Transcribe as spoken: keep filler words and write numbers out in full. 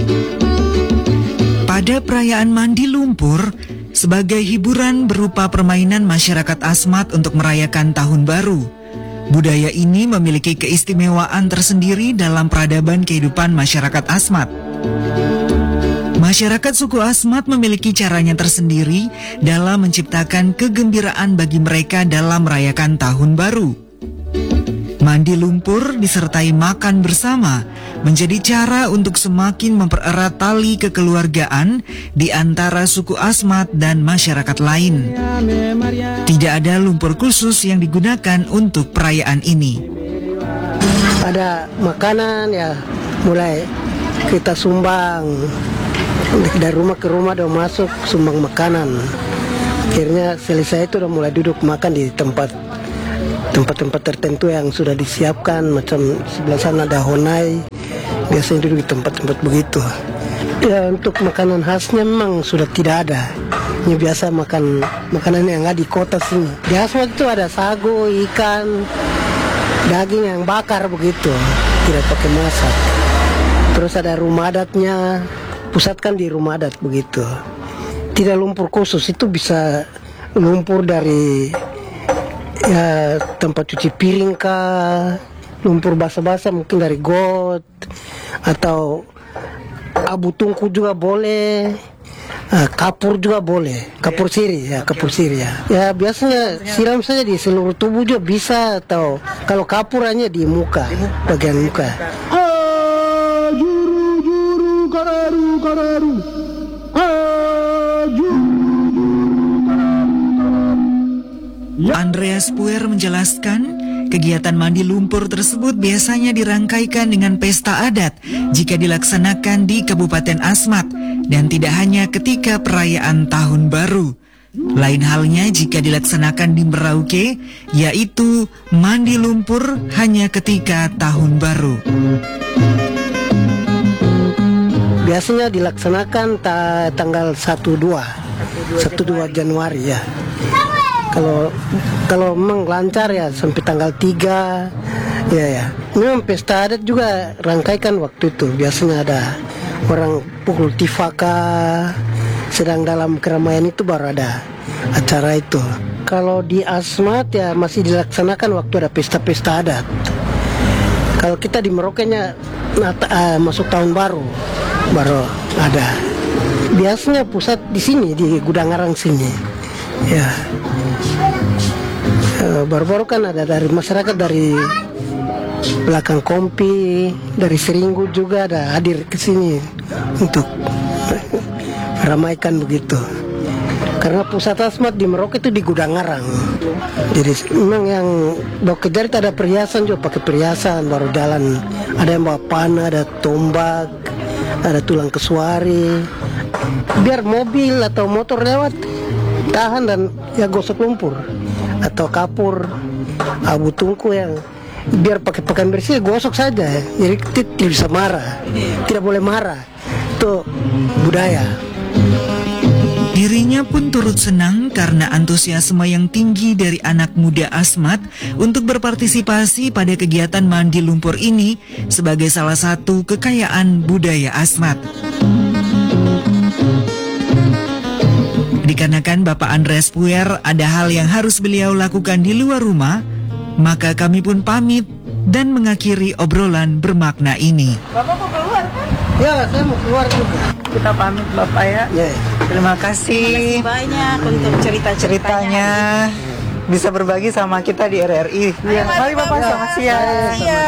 Pada perayaan mandi lumpur, sebagai hiburan berupa permainan masyarakat Asmat untuk merayakan Tahun Baru, budaya ini memiliki keistimewaan tersendiri dalam peradaban kehidupan masyarakat Asmat. Masyarakat suku Asmat memiliki caranya tersendiri dalam menciptakan kegembiraan bagi mereka dalam merayakan Tahun Baru. Mandi lumpur disertai makan bersama menjadi cara untuk semakin mempererat tali kekeluargaan di antara suku Asmat dan masyarakat lain. Tidak ada lumpur khusus yang digunakan untuk perayaan ini. Ada makanan ya, mulai kita sumbang dari rumah ke rumah, udah masuk sumbang makanan. Akhirnya selesai itu udah mulai duduk makan di tempat tempat-tempat tertentu yang sudah disiapkan, macam sebelah sana ada honai, biasanya duduk di tempat-tempat begitu. Ya, untuk makanan khasnya memang sudah tidak ada. Ini biasa makan makanan yang ada di kota sini. Di Asmat itu ada sagu, ikan, daging yang bakar begitu, tidak pakai masak. Terus ada rumah adatnya, pusatkan di rumah adat begitu. Tidak lumpur khusus, itu bisa lumpur dari ya tempat cuci piring kah, lumpur basah-basah mungkin dari got, atau abu tungku juga boleh, uh, kapur juga boleh, kapur siri ya, kapur siri ya. Ya biasanya siram saja di seluruh tubuh juga bisa, atau kalau kapur hanya di muka, bagian muka. Ah, juru juru kararu kararu. Ah, juru. Andreas Puer menjelaskan, kegiatan mandi lumpur tersebut biasanya dirangkaikan dengan pesta adat jika dilaksanakan di Kabupaten Asmat dan tidak hanya ketika perayaan Tahun Baru. Lain halnya jika dilaksanakan di Merauke, yaitu mandi lumpur hanya ketika Tahun Baru. Biasanya dilaksanakan ta tanggal satu dua Januari ya. Kalau kalau memang lancar ya sampai tanggal tiga ya ya. Memang pesta adat juga rangkaikan waktu itu. Biasanya ada orang pukul tifaka, sedang dalam keramaian itu baru ada acara itu. Kalau di Asmat ya masih dilaksanakan waktu ada pesta-pesta adat. Kalau kita di Merauke-nya uh, masuk tahun baru baru ada. Biasanya pusat di sini di Gudangarang sini. Ya, baru-baru kan ada dari masyarakat dari belakang Kompi, dari Seringgu juga ada hadir ke sini untuk ramaikan begitu. Karena pusat Asmat di Merauke itu di Gudangarang. Jadi memang yang bawa kejar itu ada perhiasan juga, pakai perhiasan baru jalan. Ada yang bawa panah, ada tombak, ada tulang kesuari. Biar mobil atau motor lewat tahan dan ya gosok lumpur atau kapur, abu tungku yang biar pakai pakaian bersih gosok saja ya. Jadi tidak bisa marah, tidak boleh marah, itu budaya. Dirinya pun turut senang karena antusiasme yang tinggi dari anak muda Asmat untuk berpartisipasi pada kegiatan mandi lumpur ini sebagai salah satu kekayaan budaya Asmat. Dikarenakan Bapak Andreas Puer ada hal yang harus beliau lakukan di luar rumah, maka kami pun pamit dan mengakhiri obrolan bermakna ini. Bapak mau keluar kan? Ya, saya mau keluar juga. Kita pamit Bapak ya. Ya. Terima kasih. Terima kasih banyak untuk cerita-ceritanya. Ceritanya bisa berbagi sama kita di R R I. Ayo, Mari Bapak, Bapak. selamat siang. Iya.